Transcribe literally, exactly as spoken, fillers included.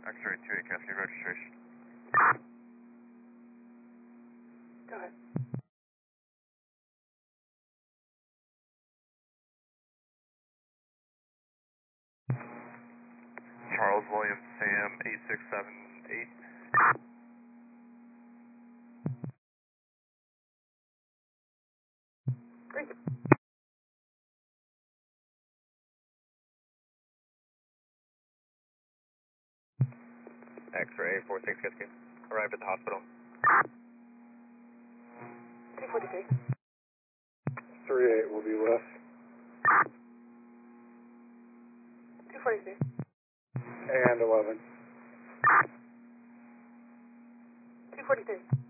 X-ray two eight Cascade registration. Go ahead. Charles William Sam eight six seven eight. Great. X-ray four six Cascade. Arrived at the hospital. two forty-three. three eight will be left. two forty-three. And eleven. two forty-three.